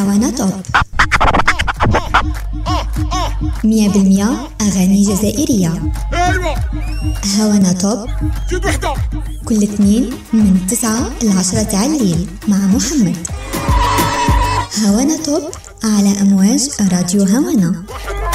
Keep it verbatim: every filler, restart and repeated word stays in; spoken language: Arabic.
هوانا توب مية بالمية أغاني جزائرية. ايوه هوانا توب زيد وحده كل اثنين من تسعة لعشرة تاع الليل مع محمد. هوانا توب على أمواج راديو هوانا.